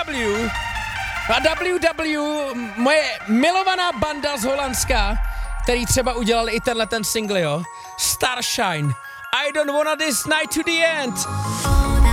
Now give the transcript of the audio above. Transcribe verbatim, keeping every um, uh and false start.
W. A W W, moje milovaná banda z Holandska, který třeba udělali i tenhle ten single, jo. Starshine. I don't wanna this night to the end.